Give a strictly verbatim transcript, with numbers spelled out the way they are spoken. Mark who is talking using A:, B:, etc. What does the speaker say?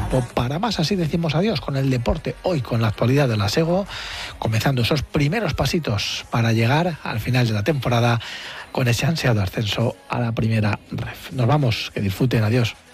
A: tiempo para más. Así decimos adiós con el deporte, hoy con la actualidad de la SEGO, comenzando esos primeros pasitos para llegar al final de la temporada con ese ansiado ascenso a la primera ref. Nos vamos, que disfruten, adiós.